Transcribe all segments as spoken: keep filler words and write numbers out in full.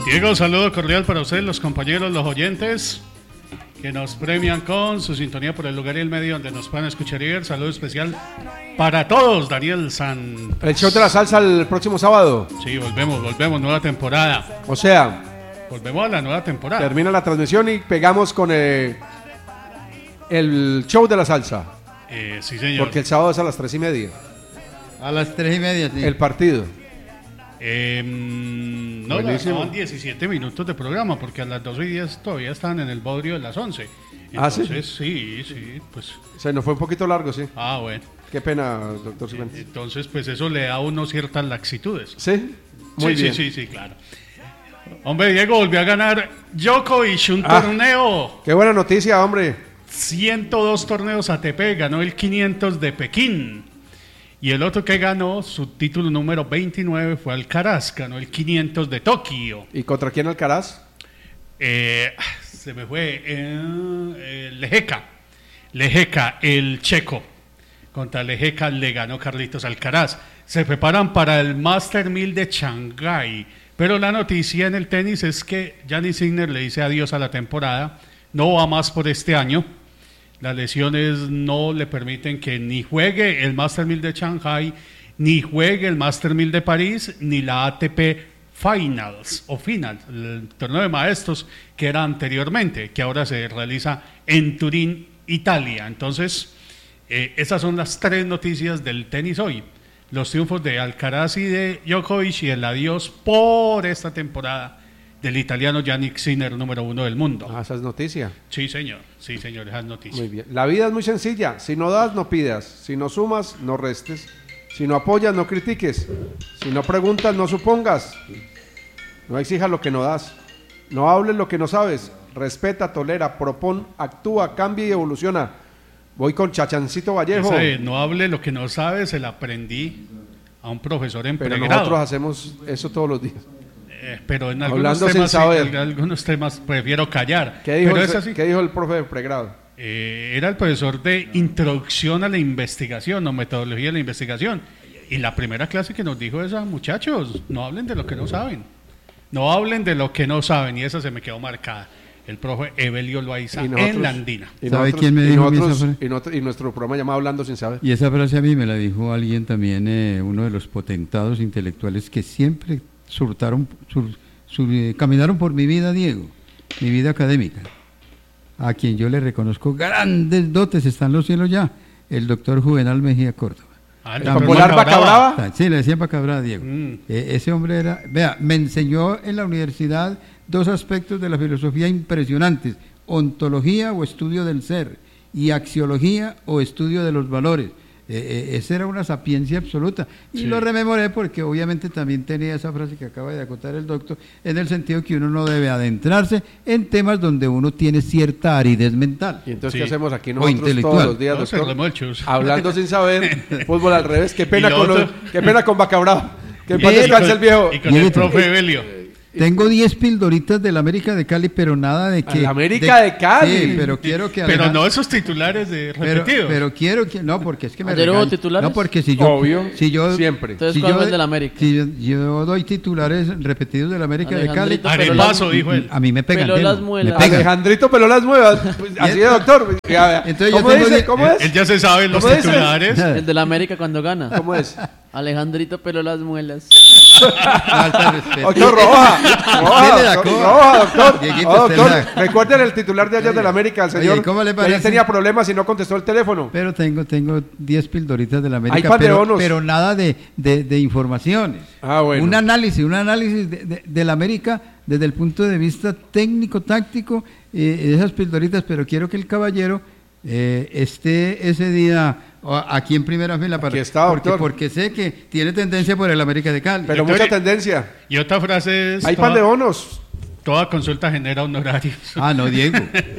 Diego, saludo cordial para ustedes, los compañeros, los oyentes que nos premian con su sintonía por el lugar y el medio donde nos puedan escuchar y ver. Saludo especial para todos, Daniel San. El show de la salsa el próximo sábado. Sí, volvemos, volvemos, nueva temporada. O sea, volvemos a la nueva temporada. Termina la transmisión y pegamos con eh, el show de la salsa. Eh, sí, señor. Porque el sábado es a las tres y media. A las tres y media, sí. El partido. Eh, no, estaban diecisiete minutos de programa, porque a las doce y diez todavía estaban en el bodrio de las once. Entonces, ¿Ah, sí? sí, sí, pues. Se nos fue un poquito largo, sí. Ah, bueno. Qué pena, doctor Cifuentes. Entonces, pues eso le da a uno ciertas laxitudes. Sí, muy sí, bien. Sí, sí, sí, claro. Hombre, Diego volvió a ganar Djokovic un ah, torneo. Qué buena noticia, hombre. ciento dos torneos A T P, ganó el quinientos de Pekín. Y el otro que ganó su título número veintinueve fue Alcaraz, ganó el quinientos de Tokio. ¿Y contra quién Alcaraz? Eh, se me fue. Eh, eh, Lejeka. Lejeka, el checo. Contra Lejeka le ganó Carlitos Alcaraz. Se preparan para el Master mil de Shanghái. Pero la noticia en el tenis es que Jannik Sinner le dice adiós a la temporada. No va más por este año. Las lesiones no le permiten que ni juegue el Master mil de Shanghái, ni juegue el Master mil de París, ni la A T P Finals o Final, el torneo de maestros que era anteriormente, que ahora se realiza en Turín, Italia. Entonces, eh, esas son las tres noticias del tenis hoy. Los triunfos de Alcaraz y de Djokovic y el adiós por esta temporada del italiano Jannik Sinner, número uno del mundo. Ah, esa es noticia. Sí, señor. Sí, señor, esa es noticia. Muy bien. La vida es muy sencilla. Si no das, no pidas. Si no sumas, no restes. Si no apoyas, no critiques. Si no preguntas, no supongas. No exijas lo que no das. No hables lo que no sabes. Respeta, tolera, propon, actúa, cambia y evoluciona. Voy con Chachancito Vallejo. Ese, no hable lo que no sabes, se la aprendí a un profesor en Pero pregrado. nosotros hacemos eso todos los días. Eh, pero en algunos temas, en algunos temas prefiero callar. ¿Qué dijo, pero el, es así. ¿qué dijo el profe de pregrado? Eh, era el profesor de introducción a la investigación o metodología de la investigación. Y la primera clase que nos dijo esa, muchachos, no hablen de lo que no saben. No hablen de lo que no saben. Y esa se me quedó marcada. El profe Evelio Loaiza en la Andina. Y ¿Sabe nosotros, quién me y dijo nosotros, esa frase? Y, nosotros, y nuestro programa llama Hablando Sin Saber. Y esa frase a mí me la dijo alguien también, eh, uno de los potentados intelectuales que siempre surtaron, sur, sur, eh, caminaron por mi vida, Diego, mi vida académica, a quien yo le reconozco grandes dotes, está en los cielos ya, el doctor Juvenal Mejía Córdoba. Ah, ¿El popular Vaca Brava? Sí, le decían Vaca Brava, Diego. Mm. Eh, ese hombre era, vea, me enseñó en la universidad dos aspectos de la filosofía impresionantes: ontología o estudio del ser, y axiología o estudio de los valores. Eh, eh, esa era una sapiencia absoluta. Y sí, lo rememoré porque obviamente también tenía esa frase que acaba de acotar el doctor, en el sentido que uno no debe adentrarse en temas donde uno tiene cierta aridez mental. ¿Y entonces sí, qué hacemos aquí nosotros todos los días, no, doctor? Hablando sin saber, fútbol al revés. Qué pena, con, los, qué pena con Vaca Brava. Que en paz descanse el viejo. Y con el profe Evelio. Tengo diez pildoritas del América de Cali, pero nada de que... ¿El América de, de Cali? Sí, pero quiero que... Pero Alejandro, no esos titulares de repetidos. Pero, pero quiero que... No, porque es que me... ¿Ayer hubo titulares? No, porque si yo... Obvio, si yo, siempre. Entonces, si ¿cuál yo, fue el del América? Si yo, yo doy titulares repetidos del América de Cali... Arepaso, dijo él. A mí me pegan. Peló las muelas. Me pegan. Alejandrito peló las muelas. Pues, así de doctor. Entonces, ¿Cómo, dice? dice? ¿Cómo es? Él ya se sabe los titulares. El del América cuando gana. ¿Cómo es? Alejandrito peló las muelas. Falta respeto. Doctor Roja. Roja, doctor. Roja, doctor. Oh, doctor. La... Recuerden el titular de ayer del América, el señor. Oye, ¿cómo le parece? Él tenía problemas y no contestó el teléfono. Pero tengo tengo diez pildoritas del América, Hay pero, pero nada de, de, de informaciones. Ah, bueno. Un análisis, un análisis de, de, del América desde el punto de vista técnico, táctico, eh, esas pildoritas, pero quiero que el caballero eh, esté ese día aquí en primera fila para, aquí está, porque, porque sé que tiene tendencia por el América de Cali. Pero mucha tendencia. Y otra frase es... Hay toda, pan de bonos. Toda consulta genera honorarios. Ah, no, Diego.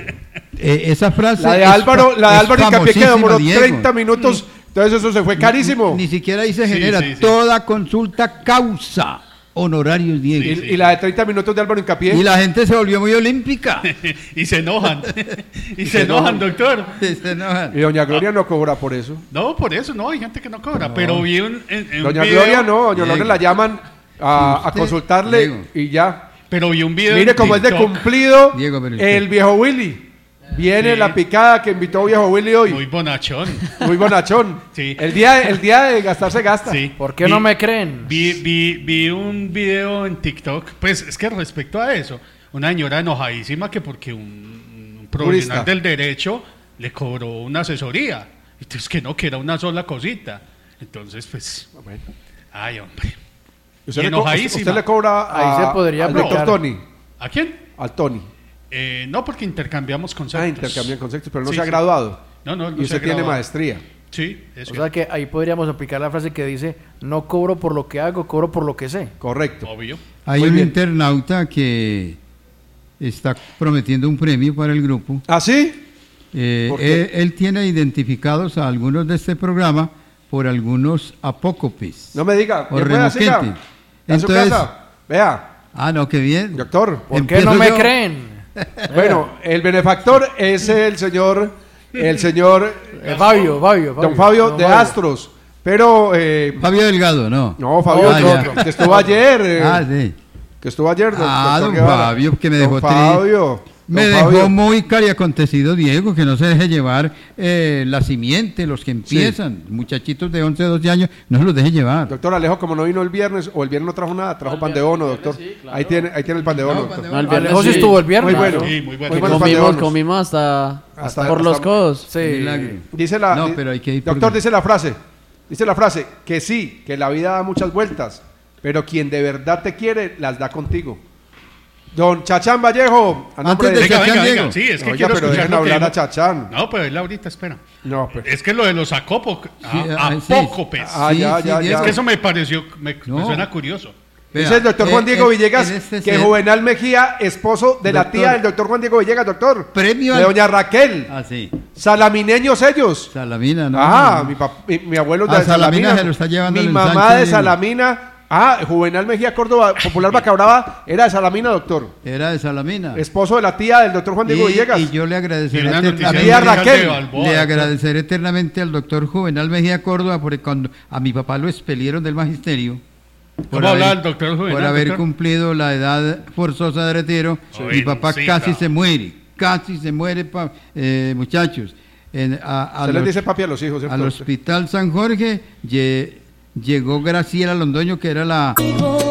eh, esa frase... La de es, Álvaro, la de Álvaro Hincapié que demoró Diego. treinta minutos, entonces eso se fue carísimo. Ni, ni siquiera ahí se sí, genera. Sí, sí. Toda consulta causa honorarios, Diego. Sí, y, sí. y la de treinta minutos de Álvaro Hincapié. Y la gente se volvió muy olímpica. Y se enojan. y se, se enojan, doctor. Y se enojan. Y doña Gloria no cobra por eso. No, por eso, no, hay gente que no cobra. No. Pero vi un, en, en doña un video, Gloria no, doña Gloria la llaman a, a consultarle Diego. Y ya. pero vi un video. Mire en cómo es de TikTok. cumplido Diego, pero el usted- viejo Willy. Viene Sí. la picada que invitó viejo Willy hoy. Muy bonachón. Muy bonachón. Sí. El día, el día de gastar se gasta. Sí. ¿Por qué Vi- no me creen? Vi, vi, vi un video en TikTok, pues es que respecto a eso, una señora enojadísima que porque un, un profesional Jurista. del derecho le cobró una asesoría. Entonces que no, que era una sola cosita. Entonces, pues, Bueno. ay, hombre. Usted, Y le, co- usted, enojadísima. usted le cobra a, Ahí se podría al doctor aplicar. Tony. ¿A quién? Al Tony. Eh, no, porque intercambiamos conceptos. Ah, intercambian conceptos, pero no Sí, se ha sí. graduado. No, no, no y se usted ha tiene graduado. maestría. Sí, eso O sea que ahí podríamos aplicar la frase que dice, no cobro por lo que hago, cobro por lo que sé. Correcto. obvio. Hay Muy un bien. internauta que está prometiendo un premio para el grupo. ¿Ah, sí? Eh, ¿Por qué? él, él tiene identificados a algunos de este programa por algunos apócopes. No me diga. O ¿Quién puede hacer ya? remoquete. En su Entonces- casa. Vea, Ah, no, qué bien. doctor. ¿Por qué Empiezo no me yo. creen? Bueno, el benefactor es el señor, el señor Eh, Fabio, Fabio, don Fabio de Astros. Pero, eh, Fabio Delgado, no. no, Fabio, Ah, ya. otro, que estuvo ayer. eh, Ah, sí. Que estuvo ayer. Ah, doctor don Guevara. Fabio, que me Don dejó tri- Fabio. Me don dejó Fabio. muy cari acontecido, Diego, que no se deje llevar eh, la simiente, los que empiezan, muchachitos de once, doce años, no se los deje llevar. Doctor Alejo, como no vino el viernes, o el viernes no trajo nada, trajo pan de bono, doctor. ahí, tiene, ahí tiene el pan de bono, No, doctor. pan de No, el bono. viernes Alejo sí sí. estuvo el viernes. Muy bueno. Sí, muy bueno. Muy bueno. pan de Comimos, bonos. comimos hasta, Hasta- por los hasta- codos. Sí. Milagro. Dice la, No, di- pero hay que ir por- doctor, dice la frase, dice la frase, que sí, que la vida da muchas vueltas, pero quien de verdad te quiere, las da contigo. Don Chachán Vallejo, a nombre Antes de Venga, Chachán, venga, Diego. venga. Sí, es que Oiga, quiero pero escuchar dejen lo que hablar a dijo. Chachán. No, pero él ahorita espera. No, pero... Es que lo de los acópo- Sí, a- ah, sí. apócopes. Ah, Sí, ya, sí, ya, Diego. Es ya. que eso me pareció, me, me No. suena curioso. Vea, Dice el doctor Juan eh, Diego en- Villegas en este que set- Juvenal Mejía, esposo de la Doctor. tía del doctor Juan Diego Villegas, doctor. Premio de al- doña Raquel. Ah, sí. Salamineños ellos. Salamina, ¿no? Ajá, mi, pap- mi, mi abuelo Ah, de Salamina Salamina. se lo está llevando Mi el mamá ensanche, de Diego. Salamina. Ah, Juvenal Mejía Córdoba, Popular Bacabrava, era de Salamina, doctor. Era de Salamina. Esposo de la tía del doctor Juan Diego y, Villegas. y yo le Y agradeceré una noticia La de tía Hijas Raquel. de Balboa, Le doctor. agradeceré eternamente al doctor Juvenal Mejía Córdoba porque cuando a mi papá lo expelieron del magisterio ¿Cómo habla el doctor Juvenal, por haber doctor? cumplido la edad forzosa de retiro. Mi papá Jovencita. casi se muere, casi se muere, pa- eh, muchachos. En- a, a Se les los- dice papi a los hijos. ¿cierto? al hospital San Jorge lle- llegó Graciela Londoño, que era la